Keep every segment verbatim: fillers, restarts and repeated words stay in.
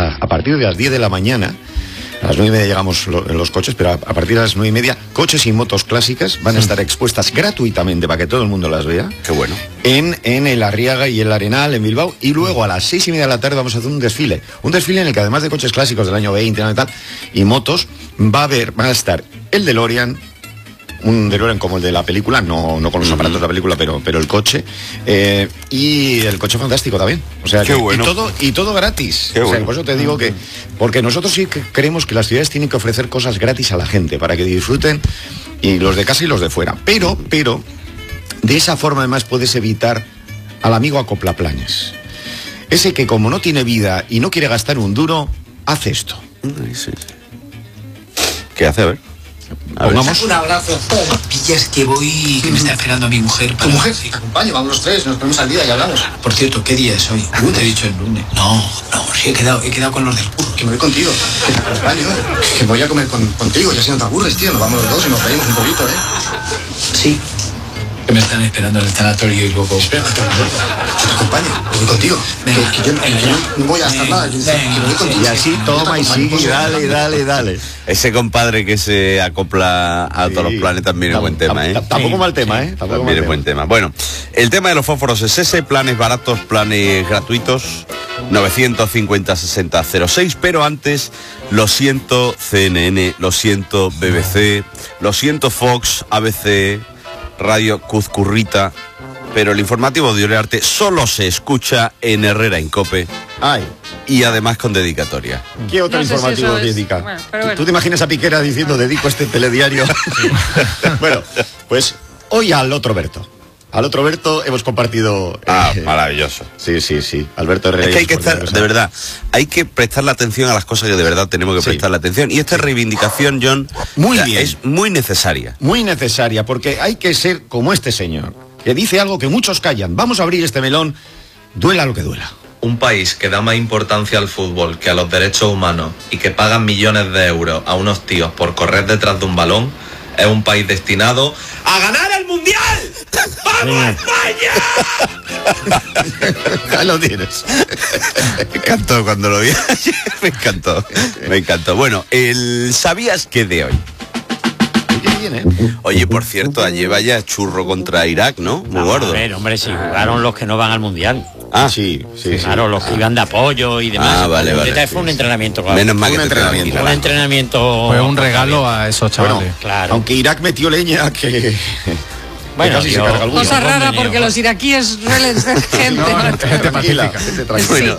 la, a partir de las diez de la mañana, a las nueve y media llegamos lo, en los coches, pero a, a partir de las nueve y media, coches y motos clásicas van a estar expuestas gratuitamente para que todo el mundo las vea. Qué bueno. En, en el Arriaga y el Arenal, en Bilbao. Y luego a las seis y media de la tarde vamos a hacer un desfile. Un desfile en el que además de coches clásicos del año veinte y tal, y motos, va a haber, van a estar el DeLorean, un DeLorean como el de la película, no, no con los aparatos de la película, pero, pero el coche, eh, y el coche fantástico también. O sea, Qué que, bueno. y todo, y todo gratis. Qué o sea, bueno. por eso te digo que, porque nosotros sí que creemos que las ciudades tienen que ofrecer cosas gratis a la gente, para que disfruten, y los de casa y los de fuera. Pero, pero, de esa forma además puedes evitar al amigo acoplaplanes. Ese que como no tiene vida y no quiere gastar un duro, hace esto. Sí, sí. ¿Qué hace? A ver. A ver. Pongamos Un abrazo. Pillas que voy, que me está esperando mi mujer. Para... ¿Tu mujer? Sí, te acompaño, vamos los tres, nos ponemos al día y hablamos. Por cierto, ¿qué día es hoy? Uh, te he dicho el lunes. No, no, sí he quedado, he quedado con los del curro. Que me voy contigo, que te acompaño, que voy a comer con, contigo, ya si no te aburres, tío, nos vamos los dos y nos reímos un poquito, ¿eh? Sí. Que me están esperando en el sanatorio y luego... Espera, que te, que te acompañe, que voy contigo. Venga, que, que yo, venga, que yo no voy a estar venga, nada, que, venga, que me voy contigo. y así toma y sigue y dale, dale, dale. Ese compadre que se acopla a todos Sí. los planes también es buen tema, ¿eh? Tampoco mal tema, ¿eh? Tampoco También mal es buen tema. Bueno, el tema de los fósforos es ese, planes baratos, planes gratuitos, novecientos cincuenta sesenta cero seis, pero antes, lo siento C N N, lo siento B B C, lo siento Fox, A B C, Radio Cuzcurrita, pero el informativo de Uriarte solo se escucha en Herrera en Cope. Ay, Y además con dedicatoria. ¿qué otro No sé si informativo eso es- dedica? bueno, pero ¿Tú- bueno. ¿Tú te imaginas a Piquera diciendo dedico este telediario? Bueno, pues hoy al otro Berto. Al otro Berto hemos compartido... Ah, eh, maravilloso. Sí, sí, sí. Alberto Herrera. Es que hay que por estar, Dios, de verdad, hay que prestarle atención a las cosas que de verdad tenemos que Sí. prestarle atención. Y esta reivindicación, John, Muy ya, bien. es muy necesaria. Muy necesaria, porque hay que ser como este señor, que dice algo que muchos callan. Vamos a abrir este melón, duela lo que duela. Un país que da más importancia al fútbol que a los derechos humanos y que pagan millones de euros a unos tíos por correr detrás de un balón es un país destinado a ganar el mundial. ¡Vamos España! Ahí lo tienes. Me encantó cuando lo vi ayer, me encantó, me encantó. Bueno, el ¿sabías qué de hoy? ¿Qué viene? Oye, por cierto, ayer vaya churro contra Irak, ¿no? Muy A gordo. ver, hombre, si jugaron los que no van al mundial. Ah, Sí, sí, sí. Claro, los que iban de apoyo y demás. Ah, vale, vale. Este fue un entrenamiento, claro. Menos mal Un que te entrenamiento. tranquila. Un entrenamiento. Fue un regalo a esos Bueno, chavales. Claro. aunque Irak metió leña que... Bueno, casi se yo- carga alguno. Cosa Hombre, rara Dios. porque los iraquíes suelen ser gente. No, ¿no? gente Tranquila, pacífica. gente tranquila. Bueno,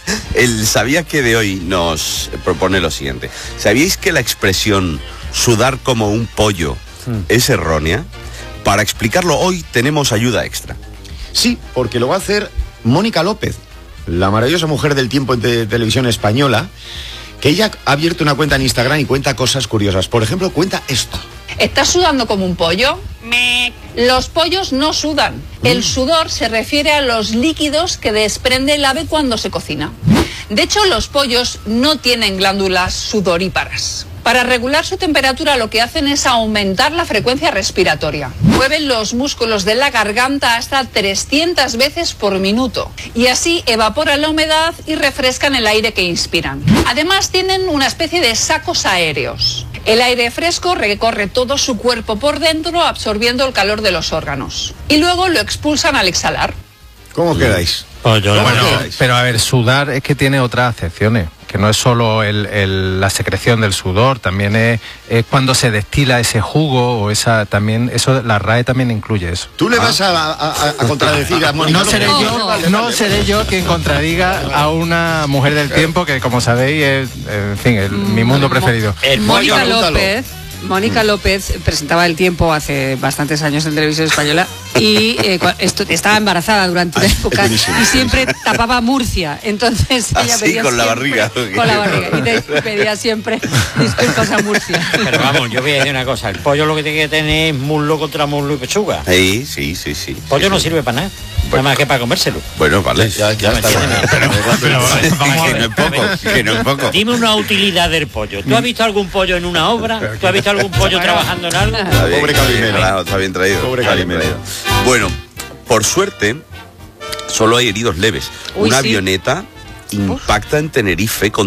el ¿sabías que de hoy nos propone lo siguiente? ¿Sabíais que la expresión sudar como un pollo es errónea? Para explicarlo hoy tenemos ayuda extra. Sí, porque lo va a hacer Mónica López, la maravillosa mujer del tiempo en te- televisión española, que ella ha abierto una cuenta en Instagram y cuenta cosas curiosas. Por ejemplo, cuenta esto. ¿Estás sudando como un pollo? Me. Los pollos no sudan. El sudor se refiere a los líquidos que desprende el ave cuando se cocina. De hecho, los pollos no tienen glándulas sudoríparas. Para regular su temperatura lo que hacen es aumentar la frecuencia respiratoria. Mueven los músculos de la garganta hasta trescientas veces por minuto y así evaporan la humedad y refrescan el aire que inspiran. Además tienen una especie de sacos aéreos. El aire fresco recorre todo su cuerpo por dentro absorbiendo el calor de los órganos y luego lo expulsan al exhalar. ¿Cómo quedáis? Pues yo, la Bueno, verdad, quedáis? Pero a ver, sudar es que tiene otras acepciones, que no es solo el, el- la secreción del sudor, también es, es cuando se destila ese jugo o esa también, eso la R A E también incluye eso. ¿Tú le vas a, a- a contradecir a Mónica No seré López? yo, Vale, no vale, seré yo quien contradiga a una mujer del tiempo que, como sabéis, es, en fin, el- mi mundo preferido. el pollo, Mónica pregúntalo. López, Mónica López presentaba El Tiempo hace bastantes años en televisión española y eh, cua- esto- estaba embarazada durante una Ay, época es buenísimo. y siempre tapaba Murcia. Entonces ¿Ah, ella sí? pedía ¿Con la siempre- barriga? ¿O qué? Con la barriga. Y te pedía siempre disculpas a Murcia. Pero vamos, yo voy a decir una cosa. El pollo lo que tiene que tener es muslo contra muslo y pechuga. Sí, sí, sí, sí. El pollo Sí, no sí. sirve para nada. Nada más que para comérselo. Bueno, vale. Ya, ya ¿Me está. entiendes? Pero, Pero vamos a que ver. no es poco, que no es poco. Dime una utilidad del pollo. ¿Tú has visto algún pollo en una obra? ¿Tú has visto algún pollo trabajando en algo? Está bien, Pobre está bien, Calimero. claro, está bien traído. Pobre está bien Calimero. traído. Bueno, por suerte, solo hay heridos leves. Uy, Una sí. avioneta impacta en Tenerife con